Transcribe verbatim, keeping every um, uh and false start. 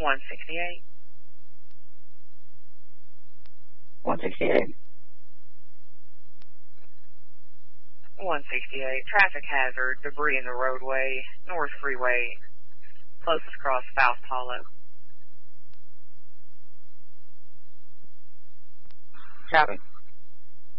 one sixty-eight. one sixty-eight. one sixty-eight. Traffic hazard. Debris in the roadway. North Freeway. Closest cross, Faust Hollow. Copy.